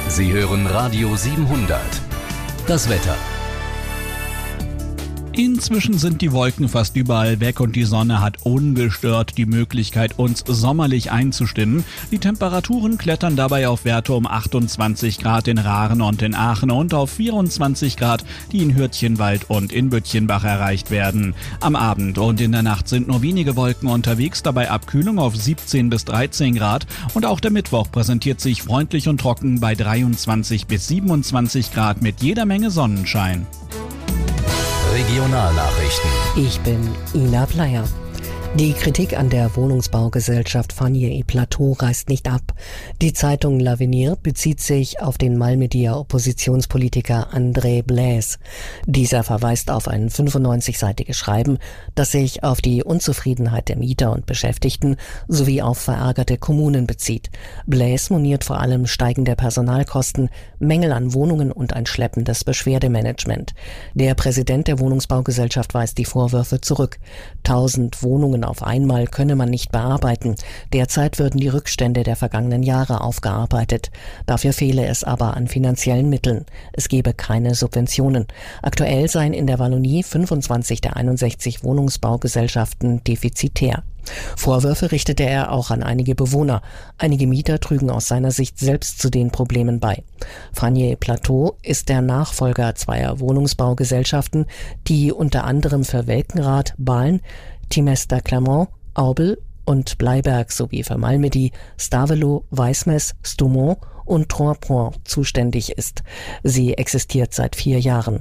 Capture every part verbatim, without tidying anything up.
Sie hören Radio siebenhundert. Das Wetter. Inzwischen sind die Wolken fast überall weg und die Sonne hat ungestört die Möglichkeit, uns sommerlich einzustimmen. Die Temperaturen klettern dabei auf Werte um achtundzwanzig Grad in Rahren und in Aachen und auf vierundzwanzig Grad, die in Hürtchenwald und in Büttchenbach erreicht werden. Am Abend und in der Nacht sind nur wenige Wolken unterwegs, dabei Abkühlung auf siebzehn bis dreizehn Grad. Und auch der Mittwoch präsentiert sich freundlich und trocken bei dreiundzwanzig bis siebenundzwanzig Grad mit jeder Menge Sonnenschein. Regionalnachrichten. Ich bin Ina Bleier. Die Kritik an der Wohnungsbaugesellschaft Fagner-Plateau reißt nicht ab. Die Zeitung L'Avenir bezieht sich auf den Malmedier Oppositionspolitiker André Blaise. Dieser verweist auf ein fünfundneunzig-seitiges Schreiben, das sich auf die Unzufriedenheit der Mieter und Beschäftigten sowie auf verärgerte Kommunen bezieht. Blaise moniert vor allem steigende Personalkosten, Mängel an Wohnungen und ein schleppendes Beschwerdemanagement. Der Präsident der Wohnungsbaugesellschaft weist die Vorwürfe zurück. Tausend Wohnungen auf einmal könne man nicht bearbeiten. Derzeit würden die Rückstände der vergangenen Jahre aufgearbeitet. Dafür fehle es aber an finanziellen Mitteln. Es gebe keine Subventionen. Aktuell seien in der Wallonie fünfundzwanzig der einundsechzig Wohnungsbaugesellschaften defizitär. Vorwürfe richtete er auch an einige Bewohner. Einige Mieter trügen aus seiner Sicht selbst zu den Problemen bei. Fagner-Plateau ist der Nachfolger zweier Wohnungsbaugesellschaften, die unter anderem für Welkenrath, Bahlen, Timester Clermont, Aubel und Bleiberg sowie für Malmedy, Stavelot, Weismes, Stoumont und Troyes-Point zuständig ist. Sie existiert seit vier Jahren.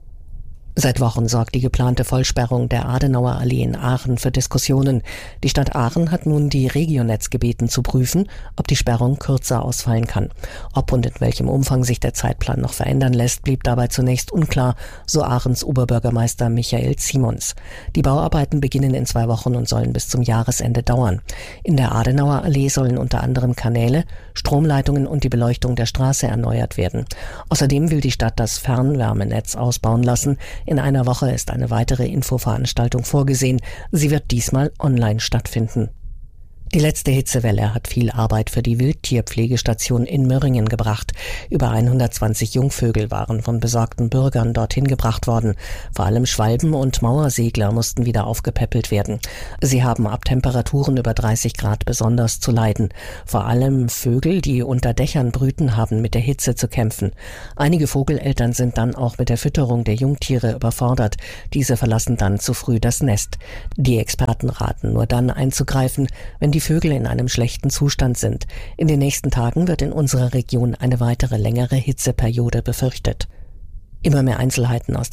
Seit Wochen sorgt die geplante Vollsperrung der Adenauer Allee in Aachen für Diskussionen. Die Stadt Aachen hat nun die Regionetz gebeten zu prüfen, ob die Sperrung kürzer ausfallen kann. Ob und in welchem Umfang sich der Zeitplan noch verändern lässt, blieb dabei zunächst unklar, so Aachens Oberbürgermeister Michael Simons. Die Bauarbeiten beginnen in zwei Wochen und sollen bis zum Jahresende dauern. In der Adenauer Allee sollen unter anderem Kanäle, Stromleitungen und die Beleuchtung der Straße erneuert werden. Außerdem will die Stadt das Fernwärmenetz ausbauen lassen. In einer Woche ist eine weitere Infoveranstaltung vorgesehen. Sie wird diesmal online stattfinden. Die letzte Hitzewelle hat viel Arbeit für die Wildtierpflegestation in Möhringen gebracht. Über hundertzwanzig Jungvögel waren von besorgten Bürgern dorthin gebracht worden. Vor allem Schwalben und Mauersegler mussten wieder aufgepäppelt werden. Sie haben ab Temperaturen über dreißig Grad besonders zu leiden. Vor allem Vögel, die unter Dächern brüten, haben mit der Hitze zu kämpfen. Einige Vogeleltern sind dann auch mit der Fütterung der Jungtiere überfordert. Diese verlassen dann zu früh das Nest. Die Experten raten nur dann einzugreifen, wenn die Vögel in einem schlechten Zustand sind. In den nächsten Tagen wird in unserer Region eine weitere längere Hitzeperiode befürchtet. Immer mehr Einzelheiten aus